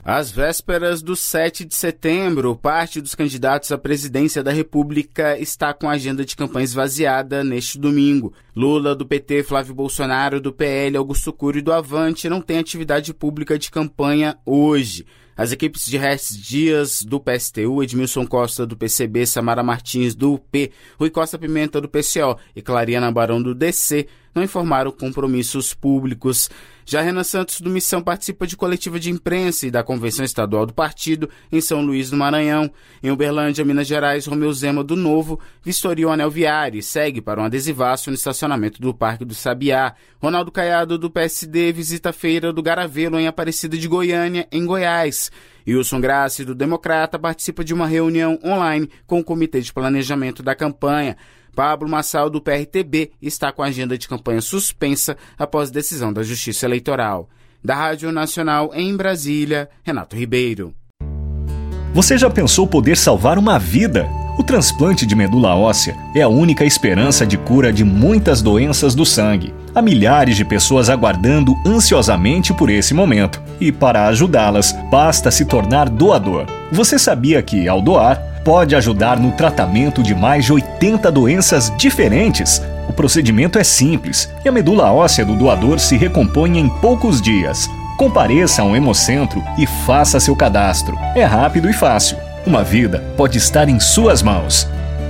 Às vésperas do 7 de setembro, parte dos candidatos à presidência da República está com a agenda de campanha esvaziada neste domingo. Lula, do PT, Flávio Bolsonaro, do PL, Augusto Cury e do Avante não têm atividade pública de campanha hoje. As equipes de Rex Dias, do PSTU, Edmilson Costa, do PCB, Samara Martins, do UP, Rui Costa Pimenta, do PCO e Clariana Barão, do DC, não informaram compromissos públicos. Já Renan Santos, do Missão, participa de coletiva de imprensa e da convenção estadual do partido em São Luís do Maranhão. Em Uberlândia, Minas Gerais, Romeu Zema, do Novo, vistoria o anel viário e segue para um adesivaço no estacionamento do Parque do Sabiá. Ronaldo Caiado, do PSD, visita a feira do Garavelo em Aparecida de Goiânia, em Goiás. Wilson Grassi, do Democrata, participa de uma reunião online com o Comitê de Planejamento da campanha. Pablo Massal, do PRTB, está com a agenda de campanha suspensa após decisão da Justiça Eleitoral. Da Rádio Nacional em Brasília, Renato Ribeiro. Você já pensou poder salvar uma vida? O transplante de medula óssea é a única esperança de cura de muitas doenças do sangue. Há milhares de pessoas aguardando ansiosamente por esse momento. E para ajudá-las, basta se tornar doador. Você sabia que, ao doar, pode ajudar no tratamento de mais de 80 doenças diferentes? O procedimento é simples e a medula óssea do doador se recompõe em poucos dias. Compareça a um hemocentro e faça seu cadastro. É rápido e fácil. Uma vida pode estar em suas mãos.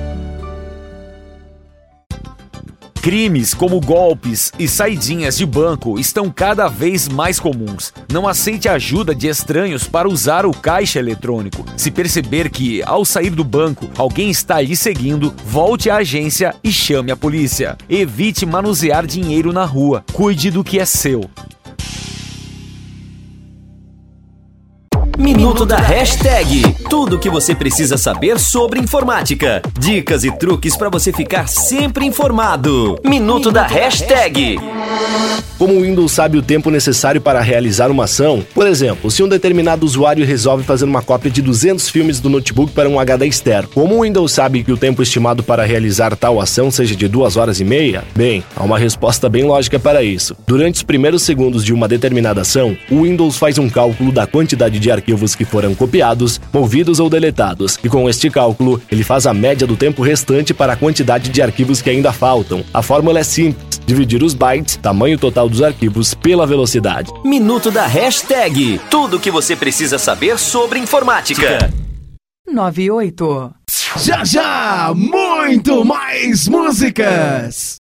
Crimes como golpes e saidinhas de banco estão cada vez mais comuns. Não aceite a ajuda de estranhos para usar o caixa eletrônico. Se perceber que, ao sair do banco, alguém está lhe seguindo, volte à agência e chame a polícia. Evite manusear dinheiro na rua. Cuide do que é seu. Minuto da Hashtag. Tudo o que você precisa saber sobre informática. Dicas e truques para você ficar sempre informado. Minuto da Hashtag. Como o Windows sabe o tempo necessário para realizar uma ação? Por exemplo, se um determinado usuário resolve fazer uma cópia de 200 filmes do notebook para um HD externo, como o Windows sabe que o tempo estimado para realizar tal ação seja de 2 horas e meia? Bem, há uma resposta bem lógica para isso. Durante os primeiros segundos de uma determinada ação, o Windows faz um cálculo da quantidade de arquivos que foram copiados, movidos ou deletados, e com este cálculo, ele faz a média do tempo restante para a quantidade de arquivos que ainda faltam. A fórmula é simples: dividir os bytes, tamanho total dos arquivos, pela velocidade. Minuto da Hashtag. Tudo o que você precisa saber sobre informática. 98. Já, muito mais músicas!